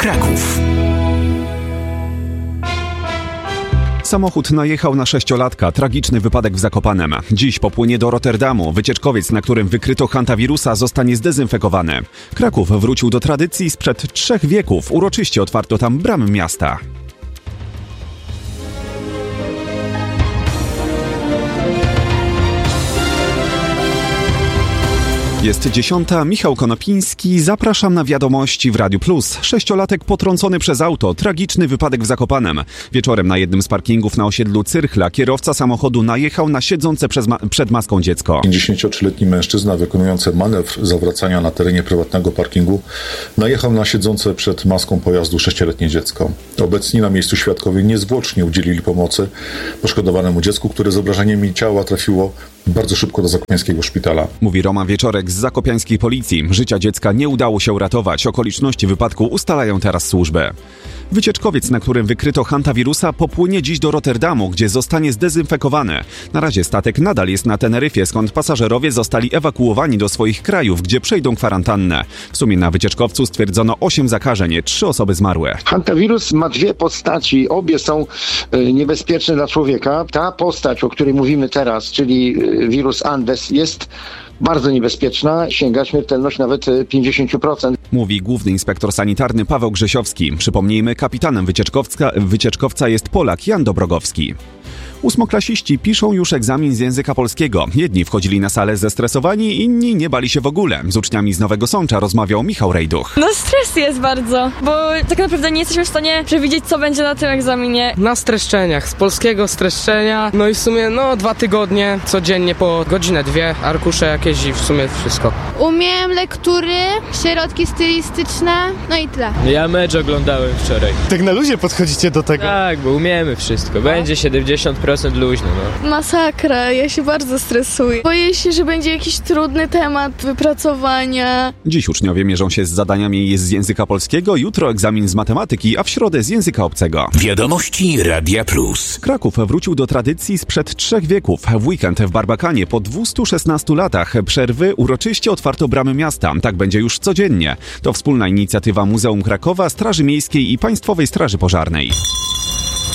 Kraków. Samochód najechał na 6-latka. Tragiczny wypadek w Zakopanem. Dziś popłynie do Rotterdamu. Wycieczkowiec, na którym wykryto hantawirusa, zostanie zdezynfekowany. Kraków wrócił do tradycji sprzed 3 wieków. Uroczyście otwarto tam bramy miasta. Jest 10. Michał Konopiński. Zapraszam na wiadomości w Radiu Plus. 6-latek potrącony przez auto. Tragiczny wypadek w Zakopanem. Wieczorem na jednym z parkingów na osiedlu Cyrchla kierowca samochodu najechał na siedzące przed maską dziecko. 53-letni mężczyzna wykonujący manewr zawracania na terenie prywatnego parkingu najechał na siedzące przed maską pojazdu 6-letnie dziecko. Obecni na miejscu świadkowie niezwłocznie udzielili pomocy poszkodowanemu dziecku, które z obrażeniami ciała trafiło bardzo szybko do zakopiańskiego szpitala. Mówi Roman Wieczorek z zakopiańskiej policji. Życia dziecka nie udało się uratować. Okoliczności wypadku ustalają teraz służby. Wycieczkowiec, na którym wykryto hantawirusa, popłynie dziś do Rotterdamu, gdzie zostanie zdezynfekowany. Na razie statek nadal jest na Teneryfie, skąd pasażerowie zostali ewakuowani do swoich krajów, gdzie przejdą kwarantannę. W sumie na wycieczkowcu stwierdzono 8 zakażeń, 3 osoby zmarły. Hantawirus ma 2 postaci, obie są niebezpieczne dla człowieka. Ta postać, o której mówimy teraz, czyli wirus Andes, jest bardzo niebezpieczna, sięga śmiertelność nawet 50%. Mówi główny inspektor sanitarny Paweł Grzesiowski. Przypomnijmy, kapitanem wycieczkowca jest Polak Jan Dobrogowski. 8-klasiści piszą już egzamin z języka polskiego. Jedni wchodzili na salę zestresowani, inni nie bali się w ogóle. Z uczniami z Nowego Sącza rozmawiał Michał Rejduch. No stres jest bardzo, bo tak naprawdę nie jesteśmy w stanie przewidzieć, co będzie na tym egzaminie. Na streszczeniach, z polskiego streszczenia, no i w sumie 2 tygodnie, codziennie po godzinę, 2, arkusze jakieś i w sumie wszystko. Umiem lektury, środki stylistyczne, no i tyle. Ja mecz oglądałem wczoraj. Tak na luzie podchodzicie do tego? Tak, bo umiemy wszystko. Będzie 70% luźno, no. Masakra, ja się bardzo stresuję. Boję się, że będzie jakiś trudny temat wypracowania. Dziś uczniowie mierzą się z zadaniami z języka polskiego, jutro egzamin z matematyki, a w środę z języka obcego. Wiadomości Radia Plus. Kraków wrócił do tradycji sprzed 3 wieków. W weekend w Barbakanie po 216 latach przerwy uroczyście otwarto bramy miasta. Tak będzie już codziennie. To wspólna inicjatywa Muzeum Krakowa, Straży Miejskiej i Państwowej Straży Pożarnej.